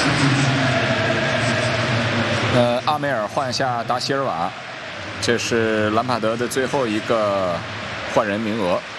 阿梅尔换下达席尔瓦，这是兰帕德的最后一个换人名额。